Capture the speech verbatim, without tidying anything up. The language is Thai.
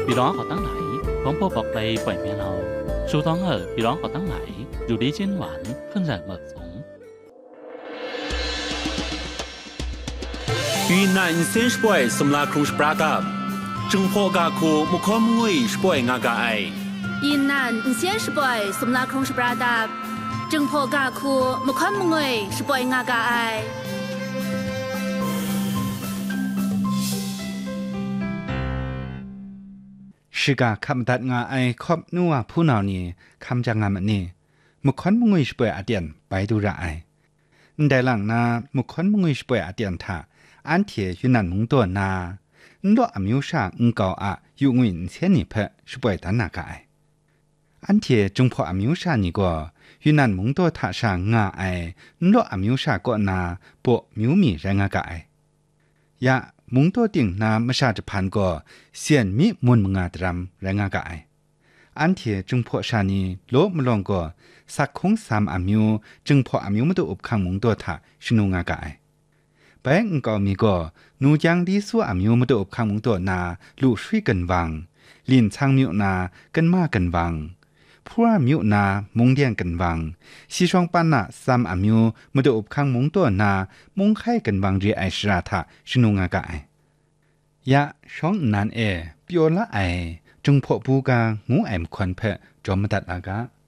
พี่ร้องเขาตั้งไหนผมพอบอกไปปล่อยเมียเราชูท้องเหอะพี่ร้องเขาตั้งไหนอยู่ดีเช่นหวานขึ้นแรงเหมิดสง云南新时代สมลาครูสปราดาจึงพอกาคูมุขมงวยสปอยงากาไอ云南新时代สมลาครูสปราดาจึงพอกาคูมุขมงวยสปอยงากาไอ是个看不得我爱看努啊ผู้นานี่คำจังงามนี่มุขอนมงวยสปอยอาเดียนไปดูระไอได้หลังนามุขอนมงวยสปอยอาเดียนท่าอันเทียอยู่นั่นมุงตัวนาโลอมิวชาอุงเกาอะอยู่งวินเช่นนี่เพะสปอยตันนากาไออันเทียจงพออมิวชานี่ก็อยู่นั่นมุงตัวท่าชางาไอโลอมิวชาก็นาปวมิวมีแรงากาไอยะมุงตัวติ่งนามชาจะพันก็เสียนมิมุนมงาตรำแรงากาไออันเทียจึงพอชานีโลมลองก็สักคงสามอมิวจึงพออมิวมาตัวอบคังมุงตัวท่าชนุงากาไอแปงก็มีก็นูยังดีสู้อมิวมาตัวอบคังมุงตัวนาลู่ช่วยกันวังลินช่างมิวนากันมากันวังพวกมิวนามุงเดียงกันวังซีช่องปันนาสามอมิวมาตัวอบคังมุงตัวนามุงไข่กันวังเรียไอชราทะชนุงากาไอยะช่องนั้นเอเปียวละไอจงพอปูกางูแอมควันเพะจอมตัดอากา